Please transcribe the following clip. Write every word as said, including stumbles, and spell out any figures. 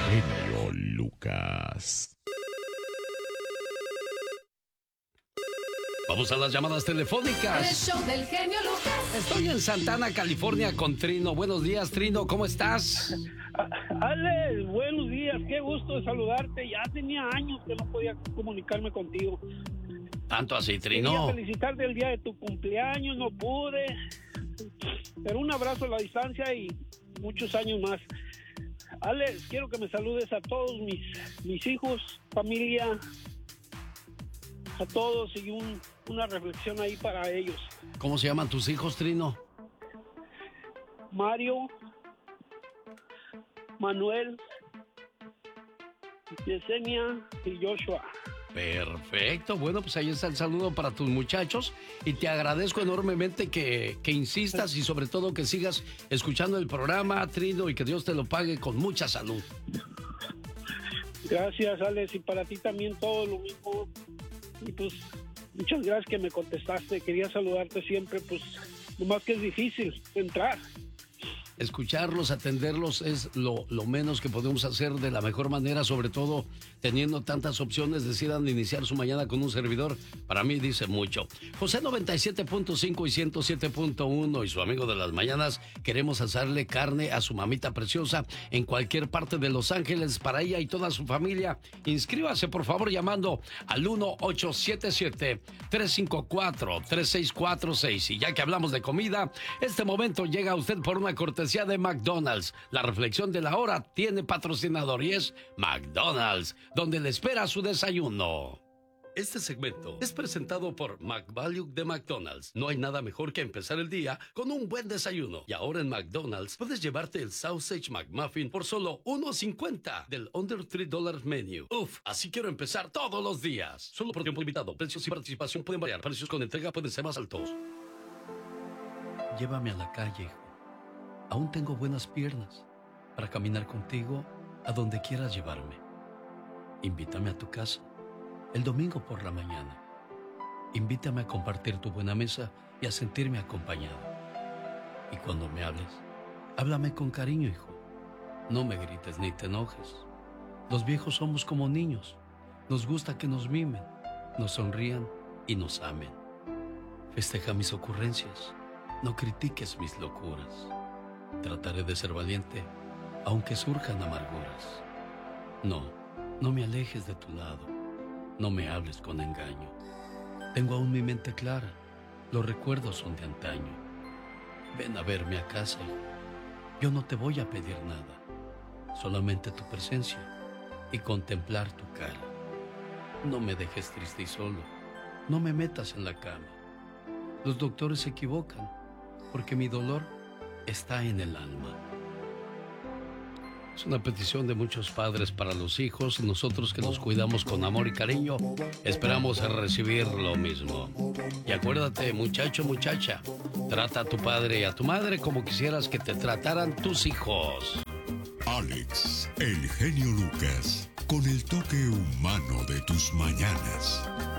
genio Lucas. Vamos a las llamadas telefónicas. El show del genio Lucas. Estoy en Santana, California, con Trino. Buenos días, Trino, ¿cómo estás? Alex, buenos días, qué gusto de saludarte. Ya tenía años que no podía comunicarme contigo. ¿Tanto así, Trino? Quería felicitarte el día de tu cumpleaños, no pude. Pero un abrazo a la distancia y muchos años más. Alex, quiero que me saludes a todos mis, mis hijos, familia, a todos y un, una reflexión ahí para ellos. ¿Cómo se llaman tus hijos, Trino? Mario, Manuel, Yesenia y Joshua. Perfecto, bueno, pues ahí está el saludo para tus muchachos y te agradezco enormemente que, que insistas y sobre todo que sigas escuchando el programa, Trino, y que Dios te lo pague con mucha salud. Gracias, Alex, y para ti también todo lo mismo. Y pues, muchas gracias que me contestaste. Quería saludarte siempre, pues, nomás que es difícil entrar. Escucharlos, atenderlos es lo, lo menos que podemos hacer de la mejor manera, sobre todo teniendo tantas opciones. Decidan iniciar su mañana con un servidor, para mí dice mucho. José noventa y siete punto cinco y ciento siete punto uno y su amigo de las mañanas, queremos asarle carne a su mamita preciosa en cualquier parte de Los Ángeles para ella y toda su familia. Inscríbase por favor llamando al uno ocho siete siete, tres cinco cuatro, tres seis cuatro seis. Y ya que hablamos de comida, este momento llega a usted por una cortesía de McDonald's. La reflexión de la hora tiene patrocinador y es McDonald's, donde le espera su desayuno. Este segmento es presentado por McValue de McDonald's. No hay nada mejor que empezar el día con un buen desayuno. Y ahora en McDonald's puedes llevarte el Sausage McMuffin por solo uno cincuenta del Under tres dólares Menu. Uf, así quiero empezar todos los días. Solo por tiempo limitado. Precios y participación pueden variar. Precios con entrega pueden ser más altos. Llévame a la calle, hijo. Aún tengo buenas piernas para caminar contigo a donde quieras llevarme. Invítame a tu casa el domingo por la mañana. Invítame a compartir tu buena mesa y a sentirme acompañado. Y cuando me hables, háblame con cariño, hijo. No me grites ni te enojes. Los viejos somos como niños. Nos gusta que nos mimen, nos sonrían y nos amen. Festeja mis ocurrencias. No critiques mis locuras. Trataré de ser valiente, aunque surjan amarguras. No, no me alejes de tu lado. No me hables con engaño. Tengo aún mi mente clara. Los recuerdos son de antaño. Ven a verme a casa, hijo. Yo no te voy a pedir nada. Solamente tu presencia y contemplar tu cara. No me dejes triste y solo. No me metas en la cama. Los doctores se equivocan, porque mi dolor está en el alma. Es una petición de muchos padres para los hijos. Nosotros que los cuidamos con amor y cariño, esperamos recibir lo mismo. Y acuérdate, muchacho, muchacha, trata a tu padre y a tu madre como quisieras que te trataran tus hijos. Alex, el genio Lucas, con el toque humano de tus mañanas.